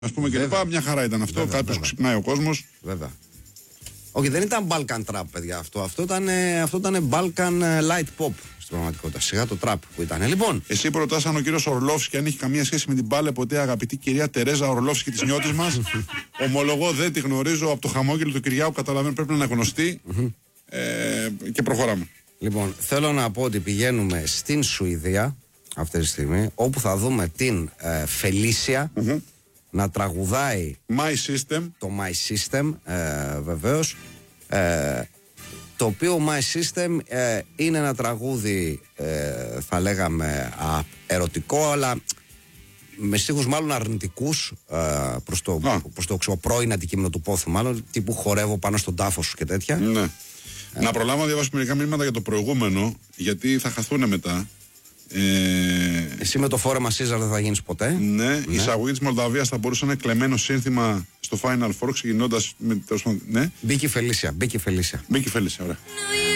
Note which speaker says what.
Speaker 1: ας πούμε, και λοιπά. Μια χαρά ήταν αυτό. Κάποιος ξυπνάει ο κόσμος.
Speaker 2: Βέβαια. Όχι, δεν ήταν Balkan Trap, παιδιά, αυτό. Αυτό ήταν Balkan Light Pop στην πραγματικότητα. Σιγά το trap που ήταν. Λοιπόν.
Speaker 1: Εσύ προτάσαι αν ο κύριος Ορλόφσκι αν έχει καμία σχέση με την μπάλα, ποτέ αγαπητή κυρία Τερέζα Ορλόφσκι της νιώτης μας. Ομολογώ, δεν τη γνωρίζω. Από το χαμόγελο του Κυριάκου καταλαβαίνω πρέπει να είναι γνωστή. Και προχωράμε.
Speaker 2: Λοιπόν, θέλω να πω ότι πηγαίνουμε στην Σουηδία αυτή τη στιγμή, όπου θα δούμε την Φελίσια να τραγουδάει
Speaker 1: My System.
Speaker 2: το My System, βεβαίως, το οποίο My System είναι ένα τραγούδι, θα λέγαμε ερωτικό, αλλά με στίχους μάλλον αρνητικούς προς το πρώην αντικείμενο του πόθου, μάλλον τύπου χορεύω πάνω στον τάφο σου και τέτοια.
Speaker 1: Ναι. Να προλάβω να διαβάσω μερικά μηνύματα για το προηγούμενο, γιατί θα χαθούν μετά.
Speaker 2: Εσύ με το φόρεμα Caesar δεν θα γίνεις ποτέ.
Speaker 1: Ναι, η εισαγωγή της Μολδαβίας θα μπορούσε να είναι κλεμμένο σύνθημα στο Final Four, ξεκινώντας με. Ναι.
Speaker 2: Μπήκε η Φελίσια.
Speaker 1: Μπήκε η Φελίσια, ωραία.